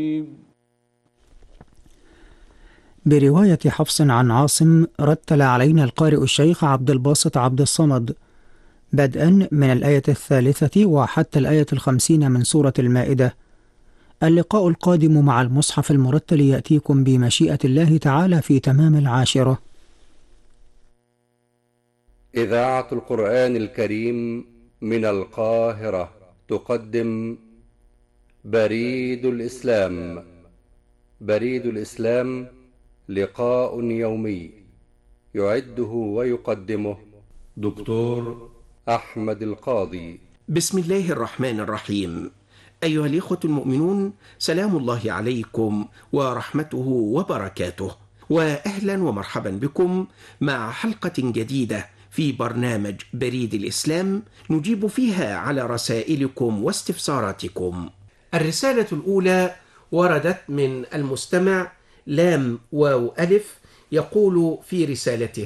برواية حفص عن عاصم رتل علينا القارئ الشيخ عبد الباسط عبد الصمد بدءا من الآية 3 وحتى الآية 50 من سورة المائدة. اللقاء القادم مع المصحف المرتل يأتيكم بمشيئة الله تعالى في تمام 10. إذاعة القرآن الكريم من القاهرة تقدم بريد الإسلام. بريد الإسلام لقاء يومي يعده ويقدمه دكتور أحمد القاضي. بسم الله الرحمن الرحيم. أيها الإخوة المؤمنون، سلام الله عليكم ورحمته وبركاته، وأهلا ومرحبا بكم مع حلقة جديدة في برنامج بريد الإسلام نجيب فيها على رسائلكم واستفساراتكم. الرسالة الأولى وردت من المستمع لام واو ألف، يقول في رسالته: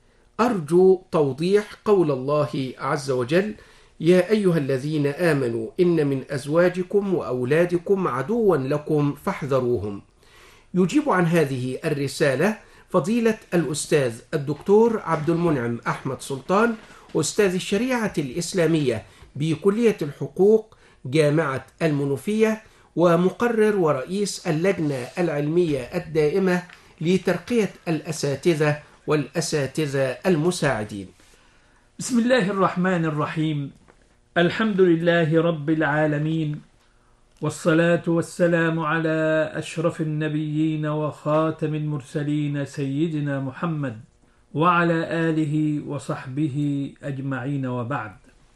أرجو توضيح قول الله عز وجل: يا أيها الذين آمنوا إن من أزواجكم وأولادكم عدوا لكم فاحذروهم. يجيب عن هذه الرسالة فضيلة الأستاذ الدكتور عبد المنعم أحمد سلطان، أستاذ الشريعة الإسلامية بكلية الحقوق جامعة المنوفية، ومقرر ورئيس اللجنة العلمية الدائمة لترقية الأساتذة والأساتذة المساعدين. بسم الله الرحمن الرحيم. الحمد لله رب العالمين، والصلاة والسلام على أشرف النبيين وخاتم المرسلين سيدنا محمد وعلى آله وصحبه أجمعين، وبعد.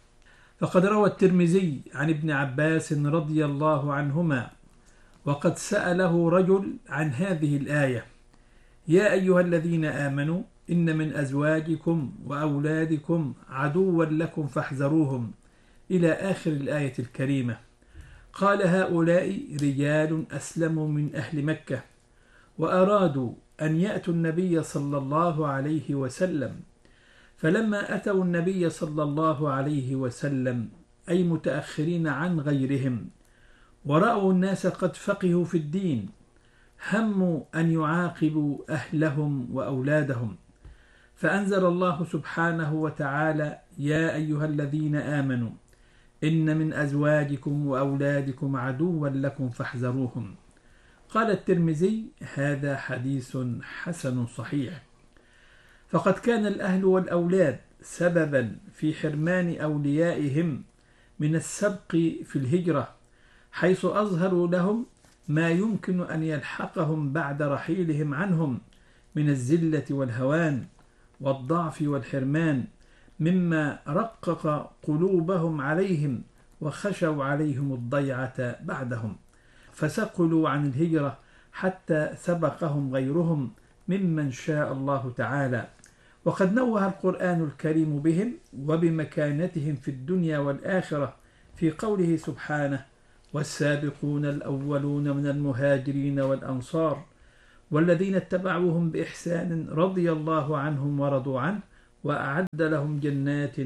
فقد روى الترمذي عن ابن عباس رضي الله عنهما وقد سأله رجل عن هذه الآية: يا أيها الذين آمنوا إن من أزواجكم وأولادكم عدوا لكم فاحذروهم، إلى آخر الآية الكريمة. قال: هؤلاء رجال أسلموا من أهل مكة وأرادوا أن يأتوا النبي صلى الله عليه وسلم، فلما أتوا النبي صلى الله عليه وسلم، أي متأخرين عن غيرهم، ورأوا الناس قد فقهوا في الدين، هموا أن يعاقبوا أهلهم وأولادهم، فأنزل الله سبحانه وتعالى: يا أيها الذين آمنوا إن من أزواجكم وأولادكم عدوا لكم فاحذروهم. قال الترمذي: هذا حديث حسن صحيح. فقد كان الأهل والأولاد سببا في حرمان أوليائهم من السبق في الهجرة، حيث أظهروا لهم ما يمكن أن يلحقهم بعد رحيلهم عنهم من الذلة والهوان والضعف والحرمان، مما رقق قلوبهم عليهم وخشوا عليهم الضيعة بعدهم، فثقلوا عن الهجرة حتى سبقهم غيرهم ممن شاء الله تعالى. وقد نوه القرآن الكريم بهم وبمكانتهم في الدنيا والآخرة في قوله سبحانه: والسابقون الأولون من المهاجرين والأنصار والذين اتبعوهم بإحسان رضي الله عنهم ورضوا عنه وأعد لهم جنات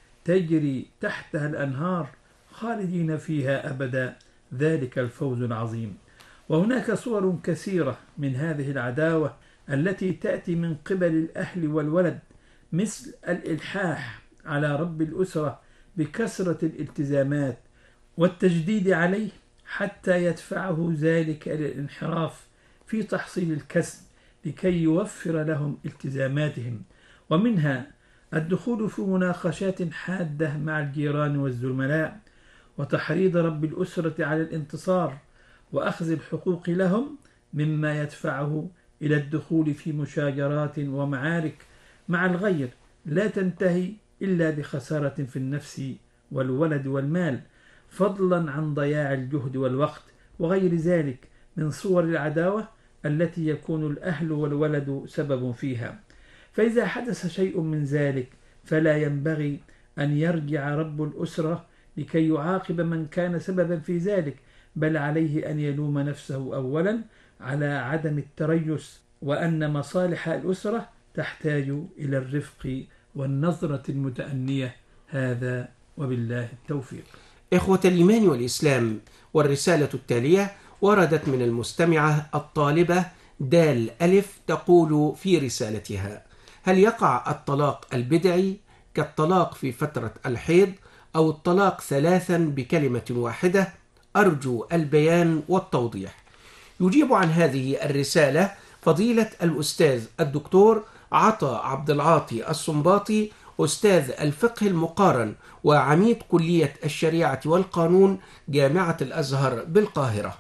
تجري تحتها الأنهار خالدين فيها أبدا، ذلك الفوز العظيم. وهناك صور كثيرة من هذه العداوة التي تأتي من قبل الأهل والولد، مثل الإلحاح على رب الأسرة بكثرة الالتزامات والتجديد عليه حتى يدفعه ذلك إلى الانحراف في تحصيل الكسب لكي يوفر لهم التزاماتهم، ومنها الدخول في مناقشات حادة مع الجيران والزملاء، وتحريض رب الأسرة على الانتصار وأخذ الحقوق لهم، مما يدفعه إلى الدخول في مشاجرات ومعارك مع الغير لا تنتهي إلا بخسارة في النفس والولد والمال، فضلا عن ضياع الجهد والوقت وغير ذلك من صور العداوة التي يكون الأهل والولد سبب فيها. فإذا حدث شيء من ذلك فلا ينبغي أن يرجع رب الأسرة لكي يعاقب من كان سببا في ذلك، بل عليه أن يلوم نفسه أولا على عدم التريث، وأن مصالح الأسرة تحتاج إلى الرفق والنظرة المتأنية. هذا وبالله التوفيق. إخوة الإيمان والإسلام، والرسالة التالية وردت من المستمعة الطالبة دال ألف تقول في رسالتها: هل يقع الطلاق البدعي كالطلاق في فترة الحيض أو الطلاق ثلاثا بكلمة واحدة؟ أرجو البيان والتوضيح. يجيب عن هذه الرسالة فضيلة الأستاذ الدكتور عطا عبد العاطي السنباطي، أستاذ الفقه المقارن وعميد كلية الشريعة والقانون جامعة الأزهر بالقاهرة.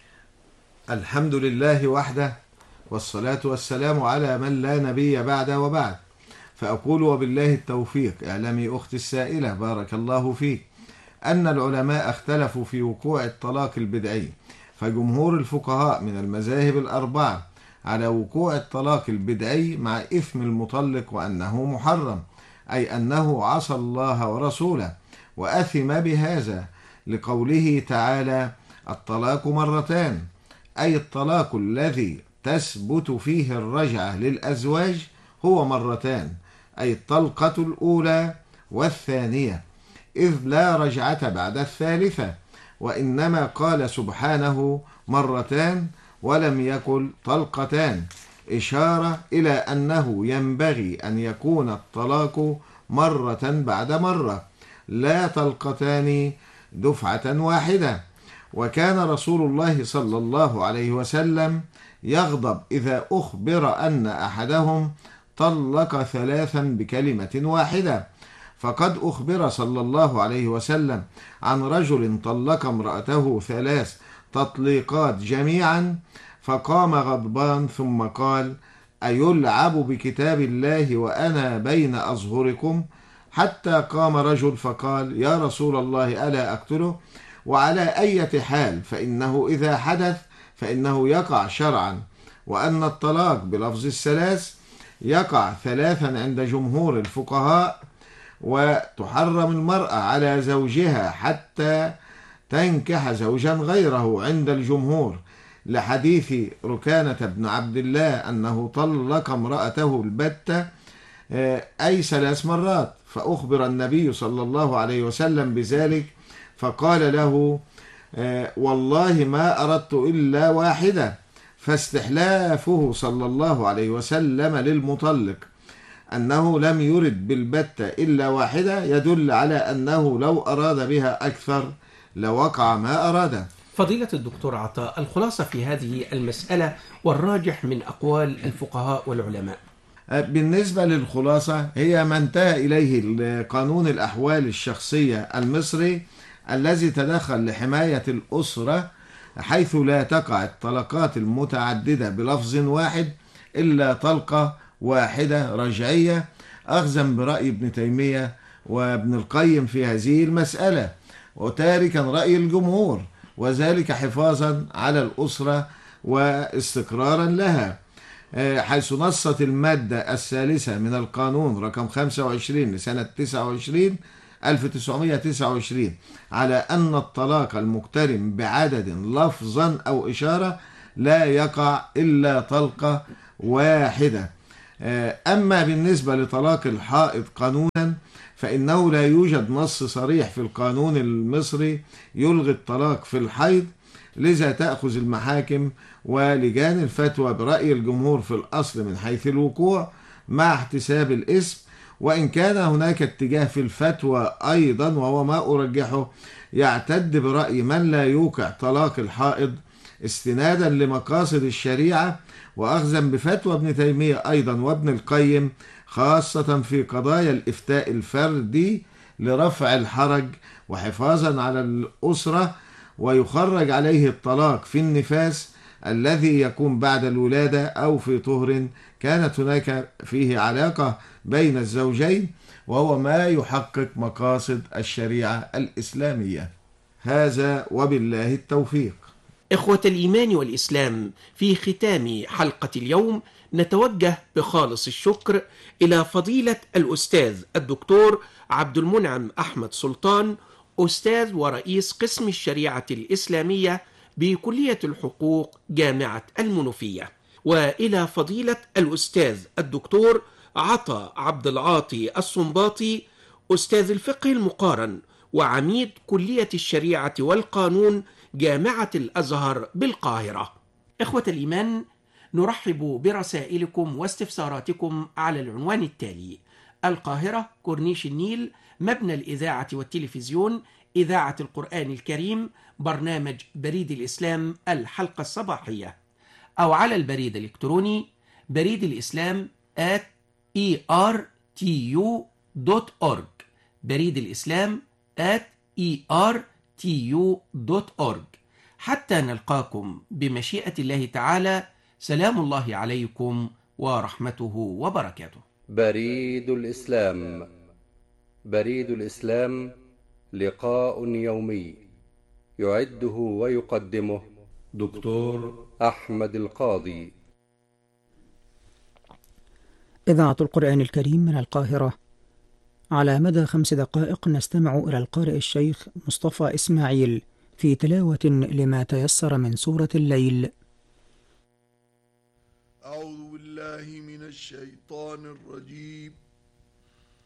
الحمد لله وحده، والصلاة والسلام على من لا نبي بعد وبعد. فأقول وبالله التوفيق. اعلمي أختي السائلة بارك الله فيك أن العلماء اختلفوا في وقوع الطلاق البدعي، فجمهور الفقهاء من المذاهب الأربعة على وقوع الطلاق البدعي مع إثم المطلق وأنه محرم، أي أنه عصى الله ورسوله وأثم بهذا، لقوله تعالى: الطلاق مرتان، أي الطلاق الذي تثبت فيه الرجعة للأزواج هو مرتان، أي الطلقة الأولى والثانية، إذ لا رجعة بعد الثالثة، وإنما قال سبحانه مرتان ولم يقل طلقتان، إشارة إلى أنه ينبغي أن يكون الطلاق مرة بعد مرة، لا طلقتان دفعة واحدة. وكان رسول الله صلى الله عليه وسلم يغضب إذا أخبر أن أحدهم طلق ثلاثا بكلمة واحدة، فقد أخبر صلى الله عليه وسلم عن رجل طلق امرأته ثلاث تطليقات جميعا، فقام غضبان ثم قال: أيلعب بكتاب الله وأنا بين أظهركم؟ حتى قام رجل فقال: يا رسول الله ألا أقتله؟ وعلى أي حال فإنه إذا حدث فإنه يقع شرعا، وأن الطلاق بلفظ الثلاث يقع ثلاثا عند جمهور الفقهاء، وتحرم المرأة على زوجها حتى تنكح زوجا غيره عند الجمهور، لحديث ركانة بن عبد الله أنه طلق امرأته البتة أي 3 مرات، فأخبر النبي صلى الله عليه وسلم بذلك فقال له: والله ما أردت إلا واحدة. فاستحلافه صلى الله عليه وسلم للمطلق أنه لم يرد بالبتة إلا واحدة يدل على أنه لو أراد بها أكثر لوقع ما أراده. فضيلة الدكتور عطاء، الخلاصة في هذه المسألة والراجح من أقوال الفقهاء والعلماء. بالنسبة للخلاصة هي ما انتهى إليه قانون الأحوال الشخصية المصري الذي تدخل لحماية الأسرة، حيث لا تقع الطلقات المتعددة بلفظ واحد إلا طلقة واحدة رجعية، أخذا برأي ابن تيمية وابن القيم في هذه المسألة، وتاركا رأي الجمهور، وذلك حفاظا على الأسرة واستقرارا لها، حيث نصت المادة الثالثة من القانون رقم 25 لسنة 1929 على أن الطلاق المقترن بعدد لفظا أو إشارة لا يقع إلا طلقة واحدة. أما بالنسبة لطلاق الحائض قانونا فإنه لا يوجد نص صريح في القانون المصري يلغي الطلاق في الحيض، لذا تأخذ المحاكم ولجان الفتوى برأي الجمهور في الأصل من حيث الوقوع مع احتساب الاسم، وإن كان هناك اتجاه في الفتوى أيضا وهو ما أرجحه يعتد برأي من لا يوقع طلاق الحائض استنادا لمقاصد الشريعة، وأخذا بفتوى ابن تيمية أيضا وابن القيم خاصة في قضايا الإفتاء الفردي لرفع الحرج وحفاظا على الأسرة، ويخرج عليه الطلاق في النفاس الذي يكون بعد الولادة أو في طهر كانت هناك فيه علاقة بين الزوجين، وهو ما يحقق مقاصد الشريعة الإسلامية. هذا وبالله التوفيق. إخوة الإيمان والإسلام، في ختام حلقة اليوم نتوجه بخالص الشكر إلى فضيلة الأستاذ الدكتور عبد المنعم أحمد سلطان، أستاذ ورئيس قسم الشريعة الإسلامية بكلية الحقوق جامعة المنوفية، وإلى فضيلة الأستاذ الدكتور عطا عبد العاطي السنباطي، أستاذ الفقه المقارن وعميد كلية الشريعة والقانون جامعة الأزهر بالقاهرة. إخوة الإيمان، نرحب برسائلكم واستفساراتكم على العنوان التالي: القاهرة، كورنيش النيل، مبنى الإذاعة والتلفزيون، إذاعة القرآن الكريم، برنامج بريد الإسلام الحلقة الصباحية، أو على البريد الإلكتروني بريد الإسلام @ertu.org، بريد الإسلام @ertu.org. حتى نلقاكم بمشيئة الله تعالى، سلام الله عليكم ورحمته وبركاته. بريد الإسلام. بريد الإسلام لقاء يومي يعده ويقدمه دكتور أحمد القاضي. إذاعة القرآن الكريم من القاهرة. على مدى 5 دقائق نستمع إلى القارئ الشيخ مصطفى إسماعيل في تلاوة لما تيسر من سورة الليل. أعوذ بالله من الشيطان الرجيم.